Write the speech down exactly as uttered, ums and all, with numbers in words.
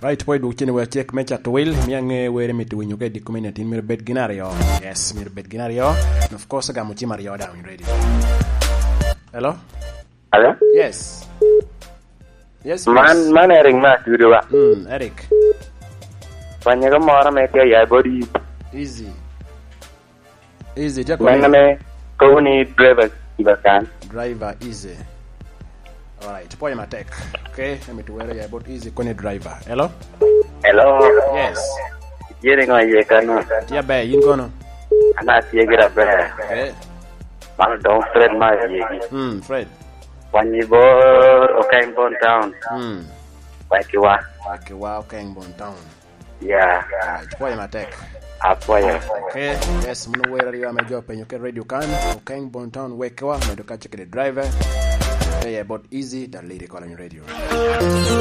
Right, boy, do chini we check mecha to will. Miange were me to win you get the community mir bed ginario. Yes, mir bed ginario. And of course, I got muchi Mario down ready. Hello? Hello? Yes. Yes, Man, man, Eric, man, you do what? Hmm, Eric. When you come on, make your body Easy. Easy, just Man, me, go need driver, if I can. Driver, easy. Alright, boy, my tech. Okay, let me to where you about easy, kone driver. Hello? Hello? Yes. You're going to get no. Yeah, bay, you gonna? I'm not here, get up there. Okay. Man, don't fret my yegi. Hmm, Fred. When you go, okay, born down. Hmm. Like you are. Okay, wow, Kangbon town. Yeah. Alright, boy, my tech. Apoya. Okay, yes, mno where you are my job and you can radio can. Kangbon town, wake up, me to catch the driver. Hey, about easy, that lady calling radio.